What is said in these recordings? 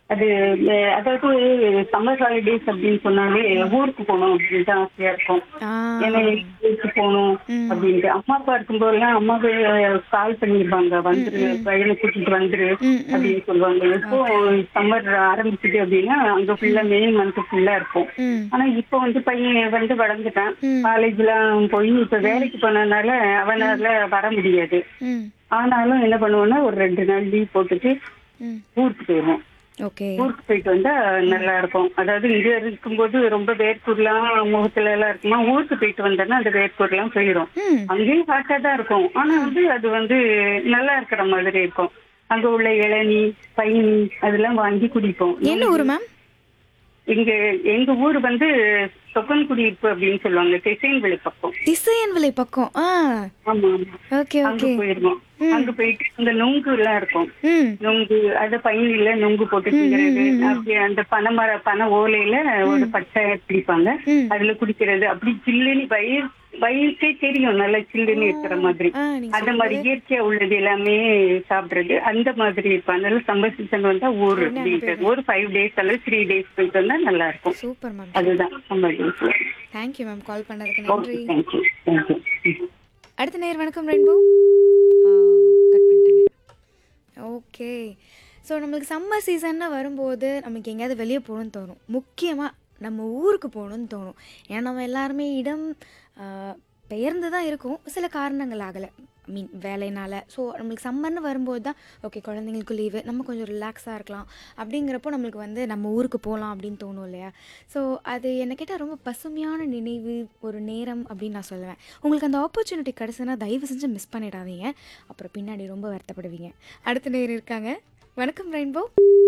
அது அதாவது summer holidays அப்படின்னு சொன்னாலே ஊருக்கு போகணும் அப்படின்னு தான் ஆசையா இருக்கும். ஆ. ஏன்னா ஊருக்கு போகணும் ம். அப்படின்ட்டு அம்மா அப்பா இருக்கும்போதெல்லாம் அம்மாவே கால் பண்ணிருப்பாங்க, ம். வந்துரு ம். பையனை கூட்டிட்டு வந்துரு ம். ம். அப்படின்னு சொல்லுவாங்க. இப்போ ஓகே. சம்மர் ஆரம்பிச்சுது அப்படின்னா அங்க ஃபுல்லா மே மந்த் ஃபுல்லா இருக்கும். ம். ஆனா இப்போ வந்து பையன் வந்து வளர்ந்துட்டான், ம். காலேஜ்லாம் போய் இப்ப ம். வேலைக்கு போனதுனால ம். அவனால வர முடியாது. ம். ஆனாலும் என்ன பண்ணுவோம்னா ஒரு 2 நாள் லீவ் போட்டுட்டு ம். ஊருக்கு போயிடுவோம். ஓகே. ஊருக்கு போயிட்டு வந்தா நல்லா இருக்கும். அதாவது இங்க இருக்கும்போது ரொம்ப வேர்க்கூர்லாம் முகத்துல எல்லாம் இருக்குமா, ஊருக்கு போயிட்டு வந்தோன்னா அந்த வேர்க்கூர்லாம் போயிடும். ம். அங்கேயும் ஹாட்டா தான் இருக்கும். ஆனா ம். வந்து அது வந்து நல்லா இருக்கிற மாதிரி இருக்கும். அங்க உள்ள இளநீ, பைனி அதெல்லாம் வாங்கி குடிப்போம். என்ன ஊரு மேம்? இங்க எங்க ஊர் வந்து சொக்கன் குடியிருப்பு அப்படின்னு சொல்லுவாங்க, திசையன்விளை பக்கம். திசையன்விளை பக்கம். ஆ. ஆமா ஆமா. ஓகே, அங்க ஓகே. போயிருவோம். ம். அங்க போயிட்டு அந்த நுங்கு எல்லாம் இருக்கும். ம். நுங்கு அது பையில நுங்கு போட்டு ம். ம். திங்கிறது, ம். ம். அப்படி அந்த பனை ஓலையில ஒரு ம். பட்டை பிடிப்பாங்க, ம். அதுல குடிக்கிறது. அப்படி சில்லுன்னு வயிறுக்கே தெரியும் நல்லா சில்லுன்னு இருக்கிற மாதிரி. நீங்க அந்த மாதிரி சொல்லும்போது இயற்கையா உள்ளது எல்லாமே சாப்பிடுறது அந்த மாதிரி இருக்கும். அதனால சம்மர் சீசன் வந்தா ஊரு உடனே அங்க அப்படின்ட்டு போயிடுவேன். ஒரு 5 days அல்லது 3 days போயிட்டு வந்தா நல்லா இருக்கும். Super ma'am. அதுதான் சம்மர் டேஸ். தேங்க்யூ மேம், கால் பண்ணதுக்கு ஓகே, நன்றி. Thank you thank you. அடுத்த நேர் வணக்கம் ரெயின்போ. கட் பண்ணிட்டாங்க. ஓகே. ஸோ நம்மளுக்கு சம்மர் சீசன்னு வரும்போது நமக்கு எங்கேயாவது வெளியே போகணுன்னு தோணும். முக்கியமாக நம்ம ஊருக்கு போகணுன்னு தோணும். ஏன்னா நம்ம எல்லாருமே இடம் பெயர்ந்து தான் இருக்கும், சில காரணங்கள் ஆகலை, வேலைனால. ஸோ நம்மளுக்கு சம்மர்னு வரும்போது தான் ஓகே குழந்தைங்களுக்கு லீவு, நம்ம கொஞ்சம் ரிலாக்ஸாக இருக்கலாம் அப்படிங்கிறப்போ நம்மளுக்கு வந்து நம்ம ஊருக்கு போகலாம் அப்படின்னு தோணும் இல்லையா? ஸோ அது என்ன கேட்டால் ரொம்ப பசுமையான நினைவு, ஒரு நேரம் அப்படின்னு நான் சொல்லுவேன். உங்களுக்கு அந்த ஆப்பர்ச்சுனிட்டி கிடச்சுன்னா தயவு செஞ்சு மிஸ் பண்ணிடாதீங்க, அப்புறம் பின்னாடி ரொம்ப வருத்தப்படுவீங்க. அடுத்த நேரம் இருக்காங்க. வணக்கம் ரெயின்போ.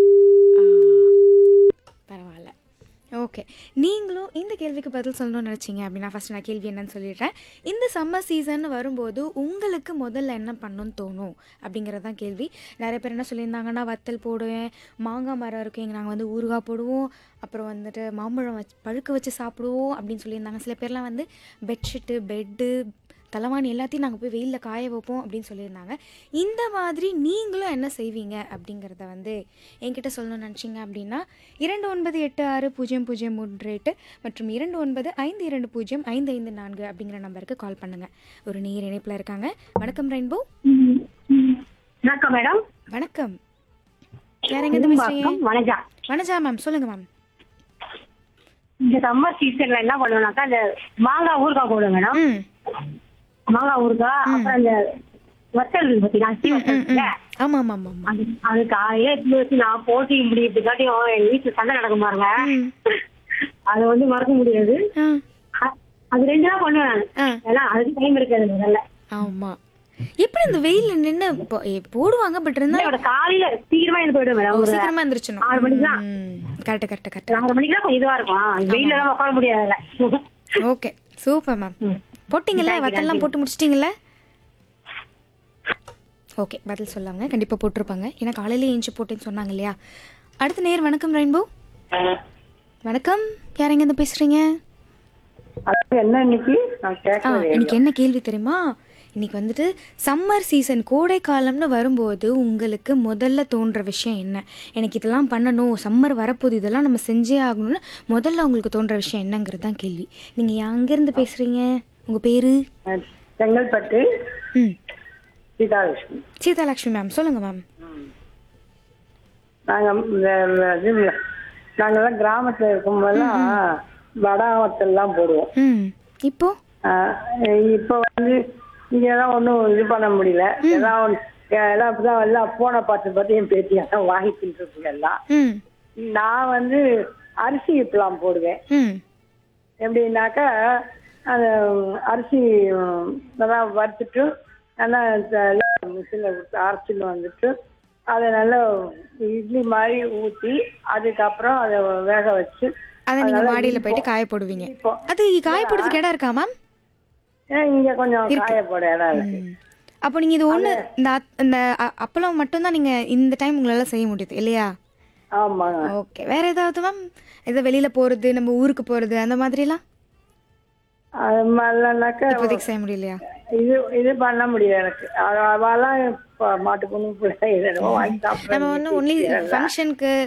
பரவாயில்ல. ஓகே. நீங்களும் இந்த கேள்விக்கு பதில் சொல்லணும்னு நினச்சிங்க அப்படின்னா ஃபஸ்ட்டு நான் கேள்வி என்னன்னு சொல்லிடுறேன். இந்த சம்மர் சீசன் வரும்போது உங்களுக்கு முதல்ல என்ன பண்ணணும்னு தோணும் அப்படிங்கிறது தான் கேள்வி. நிறைய பேர் என்ன சொல்லியிருந்தாங்கன்னா வத்தல் போடுவேன், மாங்காய் மரம் இருக்கும், எங்கள் நாங்கள் வந்து ஊறுகாய் போடுவோம், அப்புறம் வந்துட்டு மாம்பழம் பழுக்க வச்சு சாப்பிடுவோம் அப்படின்னு சொல்லியிருந்தாங்க. சில பேர்லாம் வந்து பெட்ஷீட்டு, பெட்டு, தலைவாணி எல்லாத்தையும் நாங்கள் போய் வெயிலில் காய வைப்போம் அப்படின்னு சொல்லியிருந்தாங்க. இந்த மாதிரி நீங்களும் என்ன செய்வீங்க அப்படிங்கிறத வந்து என்கிட்ட சொல்லணும்னு நினச்சிங்க அப்படின்னா 29860038 மற்றும் 2952055554 அப்படிங்கிற நம்பருக்கு கால் பண்ணுங்கள். ஒரு நேர் இணைப்பில் இருக்காங்க. வணக்கம் ரெயின்போ. வணக்கம் மேடம். வணக்கம். யார் எங்கேருந்து பேசுறீங்க? வணஜா. வணஜா மேம், சொல்லுங்கள் மேம். இந்த சம்மர் சீசன்ல என்ன பண்ணுவோம்னாக்கா இந்த மாங்காய் ஊறுகாய் போடுவோம் மேடம். ம். மாங்காய் ஊறுகாய், அப்புறம் இந்த வத்தல் பார்த்தீங்கன்னா அரிசி வத்தல் இருக்குல்ல, ஆமாம் ஆமாம் ஆமாம். அது காலையில எடுத்து வச்சு நான் போட்டி முடியறதுக்காட்டியும் எங்க வீட்டுல சண்டை நடக்கும் பாருங்க. அதை வந்து மறக்க முடியாது. அது 2 நாள் பண்ணுவேன் நான். ஏன்னா அதுக்கு டைம் இருக்காது முதல்ல. ஆமாம். எப்படி இந்த வெயில்ல நின்று போடுவாங்க, பட் இருந்தாலும் காலையில சீக்கிரமா எழுந்து போயிடுவேன் மேடம். ஒரு சீக்கிரமா எந்திரிச்சணும். 6 மணிக்கு தான். Correct correct correct. 6 மணிக்கு தான் கொஞ்சம் இதுவா இருக்கும். வெயில எல்லாம் உட்கார முடியாதுல்ல. Okay super ma'am. போட்டிங்கல்ல, வத்தெல்லாம் போட்டு முடிச்சிட்டிங்கல்ல? ஓகே, பதில் சொல்லாங்க, கண்டிப்பாக போட்டிருப்பாங்க, ஏன்னா காலையிலே ஏஞ்சி போட்டேன்னு சொன்னாங்க இல்லையா? அடுத்த நேர் வணக்கம் ரெயின்போ. வணக்கம், யார் எங்கேருந்து பேசுகிறீங்க? இன்னைக்கு என்ன கேள்வி தெரியுமா? இன்னைக்கு வந்துட்டு சம்மர் சீசன், கோடை காலம்னு வரும்போது உங்களுக்கு முதல்ல தோன்ற விஷயம் என்ன? எனக்கு இதெல்லாம் பண்ணணும், சம்மர் வரப்போகுது, இதெல்லாம் நம்ம செஞ்சே ஆகணும்னு முதல்ல உங்களுக்கு தோன்ற விஷயம் என்னங்கிறது தான் கேள்வி. நீங்கள் எங்கேருந்து பேசுகிறீங்க? உங்கள் பேர்? செங்கல்பட்டு. ம். சீதாலட்சுமி. சீதாலட்சுமி மேம், சொல்லுங்கள் மேம். நாங்கெல்லாம் கிராமத்துல இருக்கும்போதெல்லாம் வடாவத்தெல்லாம் போடுவோம். ம். இப்போ இப்போ வந்து இங்கெல்லாம் ஒன்றும் இது பண்ண முடியல. எல்லாம் இப்பதான் எல்லாம் போனை பார்த்து என் பேத்தியெல்லாம் வாங்கிட்டு இருக்குங்க எல்லாம். நான் வந்து அரிசி இப்பெல்லாம் போடுவேன். எப்படின்னாக்கா அந்த அரிசி நல்லா வறுத்துட்டு நல்லா மிஷினில் கொடுத்து அரைச்சின்னு வந்துட்டு அதை நல்லா இட்லி மாதிரி ஊற்றி அதுக்கப்புறம் அதை வேக வச்சு அதை நீங்கள் மாடியில் போயிட்டு காய போடுவீங்க. அது காய போடுறதுக்கு இடம் இருக்கா மேம்? இங்கே கொஞ்சம் காய போட இடம் இருக்கு. அப்போ நீங்கள் இது ஒன்று, இந்த அப்பளம் மட்டும்தான் நீங்கள் இந்த டைம் உங்களால் செய்ய முடியுது இல்லையா? ஆமாங்க. ஓகே, வேற ஏதாவது மேம்? ஏதோ வெளியில் போகிறது, நம்ம ஊருக்கு போகிறது, அந்த மாதிரிலாம் அது மாதிரிலாம்னாக்கா இப்போதைக்கு செய்ய முடியலையா? இது பண்ண முடியாது எனக்கு. அவெல்லாம் மாட்டு பொண்ணு பிள்ளை வாங்கி சாப்பிட நம்ம ஒன்லி ஃபங்க்ஷனுக்கு